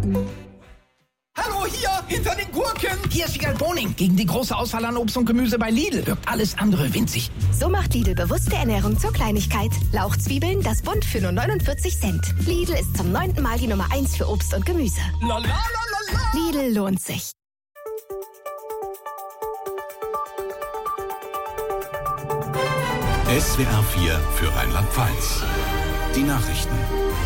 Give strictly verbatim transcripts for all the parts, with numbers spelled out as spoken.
Hallo, hier, hinter den Gurken. Hier ist Wiegald Boning. Gegen die große Auswahl an Obst und Gemüse bei Lidl wirkt alles andere winzig. So macht Lidl bewusste Ernährung zur Kleinigkeit. Lauchzwiebeln, das Bund für nur neunundvierzig Cent. Lidl ist zum neunten Mal die Nummer eins für Obst und Gemüse. La, la, la, la, la. Lidl lohnt sich. S W R vier für Rheinland-Pfalz. Die Nachrichten.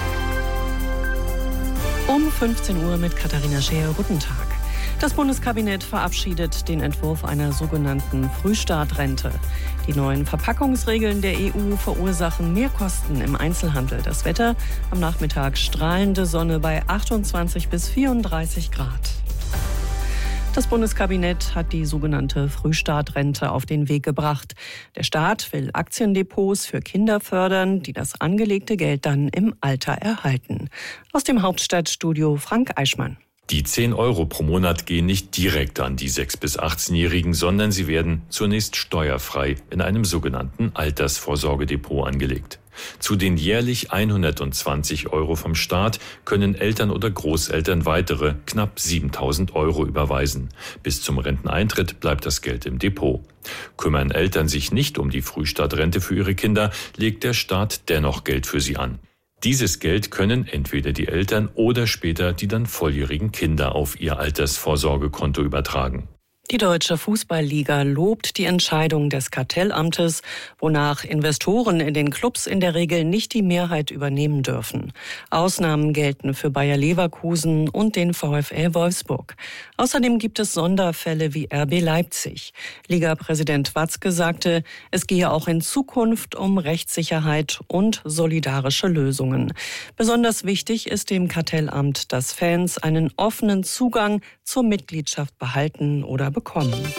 Um fünfzehn Uhr mit Katharina Scheer. Guten Tag. Das Bundeskabinett verabschiedet den Entwurf einer sogenannten Frühstartrente. Die neuen Verpackungsregeln der E U verursachen Mehrkosten im Einzelhandel. Das Wetter am Nachmittag strahlende Sonne bei achtundzwanzig bis vierunddreißig Grad. Das Bundeskabinett hat die sogenannte Frühstartrente auf den Weg gebracht. Der Staat will Aktiendepots für Kinder fördern, die das angelegte Geld dann im Alter erhalten. Aus dem Hauptstadtstudio Frank Eichmann. Die zehn Euro pro Monat gehen nicht direkt an die sechs- bis achtzehnjährigen, sondern sie werden zunächst steuerfrei in einem sogenannten Altersvorsorgedepot angelegt. Zu den jährlich hundertzwanzig Euro vom Staat können Eltern oder Großeltern weitere knapp siebentausend Euro überweisen. Bis zum Renteneintritt bleibt das Geld im Depot. Kümmern Eltern sich nicht um die Frühstartrente für ihre Kinder, legt der Staat dennoch Geld für sie an. Dieses Geld können entweder die Eltern oder später die dann volljährigen Kinder auf ihr Altersvorsorgekonto übertragen. Die Deutsche Fußballliga lobt die Entscheidung des Kartellamtes, wonach Investoren in den Clubs in der Regel nicht die Mehrheit übernehmen dürfen. Ausnahmen gelten für Bayer Leverkusen und den VfL Wolfsburg. Außerdem gibt es Sonderfälle wie R B Leipzig. Ligapräsident Watzke sagte, es gehe auch in Zukunft um Rechtssicherheit und solidarische Lösungen. Besonders wichtig ist dem Kartellamt, dass Fans einen offenen Zugang zur Mitgliedschaft behalten oder bekommen.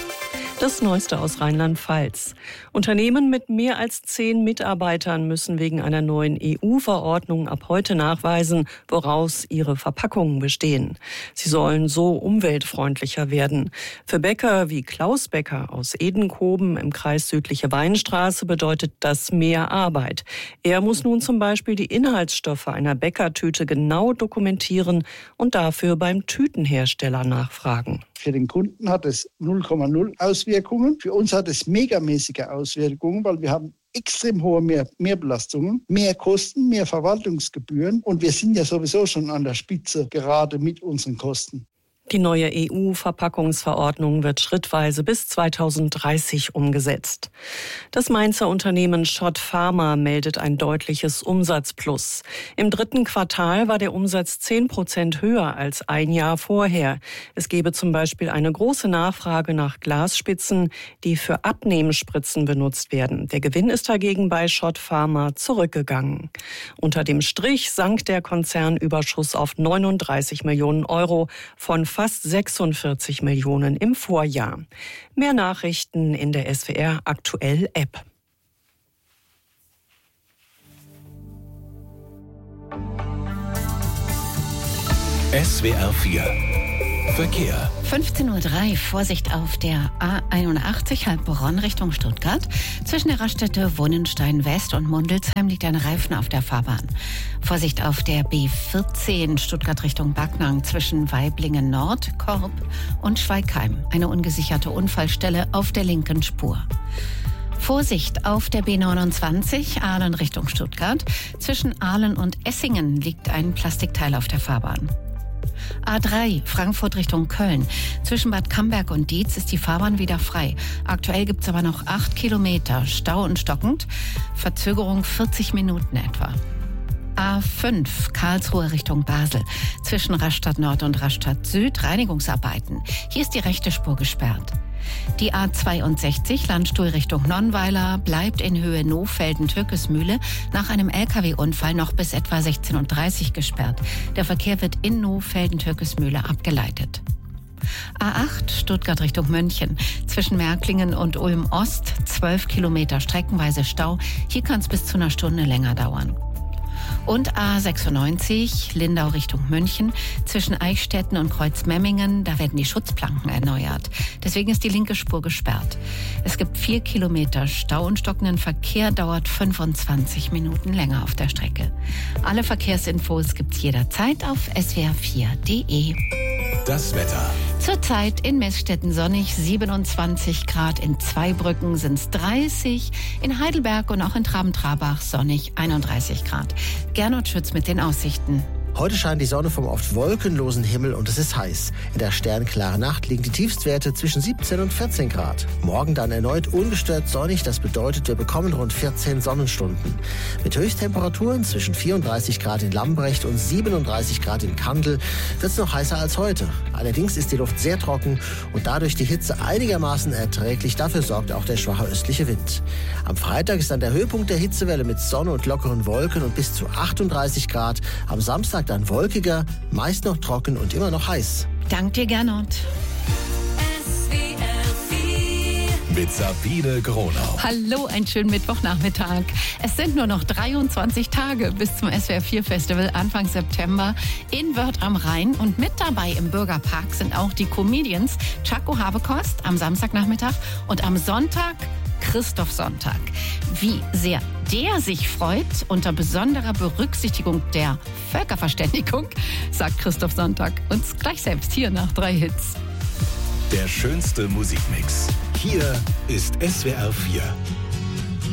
Das Neueste aus Rheinland-Pfalz. Unternehmen mit mehr als zehn Mitarbeitern müssen wegen einer neuen E U-Verordnung ab heute nachweisen, woraus ihre Verpackungen bestehen. Sie sollen so umweltfreundlicher werden. Für Bäcker wie Klaus Bäcker aus Edenkoben im Kreis Südliche Weinstraße bedeutet das mehr Arbeit. Er muss nun zum Beispiel die Inhaltsstoffe einer Bäckertüte genau dokumentieren und dafür beim Tütenhersteller nachfragen. Für den Kunden hat es null Komma null Auswirkungen. Für uns hat es megamäßige Auswirkungen, weil wir haben extrem hohe Mehr- Mehrbelastungen, mehr Kosten, mehr Verwaltungsgebühren. Und wir sind ja sowieso schon an der Spitze, gerade mit unseren Kosten. Die neue E U-Verpackungsverordnung wird schrittweise bis zweitausenddreißig umgesetzt. Das Mainzer Unternehmen Schott Pharma meldet ein deutliches Umsatzplus. Im dritten Quartal war der Umsatz zehn Prozent höher als ein Jahr vorher. Es gebe zum Beispiel eine große Nachfrage nach Glasspitzen, die für Abnehmspritzen benutzt werden. Der Gewinn ist dagegen bei Schott Pharma zurückgegangen. Unter dem Strich sank der Konzernüberschuss auf neununddreißig Millionen Euro von fast sechsundvierzig Millionen im Vorjahr. Mehr Nachrichten in der S W R Aktuell App. S W R vier Verkehr. fünfzehn Uhr drei, Vorsicht auf der A einundachtzig Heilbronn Richtung Stuttgart. Zwischen der Raststätte Wonnenstein West und Mundelsheim liegt ein Reifen auf der Fahrbahn. Vorsicht auf der B vierzehn Stuttgart Richtung Backnang zwischen Waiblingen Nord, Korb und Schweigheim. Eine ungesicherte Unfallstelle auf der linken Spur. Vorsicht auf der B neunundzwanzig Aalen Richtung Stuttgart. Zwischen Aalen und Essingen liegt ein Plastikteil auf der Fahrbahn. A drei, Frankfurt Richtung Köln. Zwischen Bad Camberg und Dietz ist die Fahrbahn wieder frei. Aktuell gibt es aber noch acht Kilometer. Stau und stockend. Verzögerung vierzig Minuten etwa. A fünf, Karlsruhe Richtung Basel. Zwischen Rastatt Nord und Rastatt Süd Reinigungsarbeiten. Hier ist die rechte Spur gesperrt. Die A zweiundsechzig, Landstuhl Richtung Nonnweiler, bleibt in Höhe Nohfelden-Türkesmühle nach einem L K W-Unfall noch bis etwa sechzehn Uhr dreißig gesperrt. Der Verkehr wird in Nohfelden-Türkesmühle abgeleitet. A acht, Stuttgart Richtung München. Zwischen Märklingen und Ulm Ost, zwölf Kilometer streckenweise Stau. Hier kann es bis zu einer Stunde länger dauern. Und A sechsundneunzig, Lindau Richtung München, zwischen Eichstätten und Kreuzmemmingen, da werden die Schutzplanken erneuert. Deswegen ist die linke Spur gesperrt. Es gibt vier Kilometer Stau und stockenden Verkehr, dauert fünfundzwanzig Minuten länger auf der Strecke. Alle Verkehrsinfos gibt's jederzeit auf s w r vier punkt d e. Das Wetter. Zurzeit in Meßstetten sonnig, siebenundzwanzig Grad, in Zweibrücken sind es dreißig, in Heidelberg und auch in Traben-Trabach sonnig, einunddreißig Grad. Gernot Schütz mit den Aussichten. Heute scheint die Sonne vom oft wolkenlosen Himmel und es ist heiß. In der sternklaren Nacht liegen die Tiefstwerte zwischen siebzehn und vierzehn Grad. Morgen dann erneut ungestört sonnig, das bedeutet, wir bekommen rund vierzehn Sonnenstunden. Mit Höchsttemperaturen zwischen vierunddreißig Grad in Lambrecht und siebenunddreißig Grad in Kandel wird es noch heißer als heute. Allerdings ist die Luft sehr trocken und dadurch die Hitze einigermaßen erträglich. Dafür sorgt auch der schwache östliche Wind. Am Freitag ist dann der Höhepunkt der Hitzewelle mit Sonne und lockeren Wolken und bis zu achtunddreißig Grad. Am Samstag dann wolkiger, meist noch trocken und immer noch heiß. Dank dir, Gernot. Mit Sabine Gronau. Hallo, einen schönen Mittwochnachmittag. Es sind nur noch dreiundzwanzig Tage bis zum S W R vier Festival Anfang September in Wörth am Rhein. Und mit dabei im Bürgerpark sind auch die Comedians Chaco Habekost am Samstagnachmittag und am Sonntag Christoph Sonntag. Wie sehr der sich freut, unter besonderer Berücksichtigung der Völkerverständigung, sagt Christoph Sonntag uns gleich selbst hier nach drei Hits. Der schönste Musikmix. Hier ist S W R vier.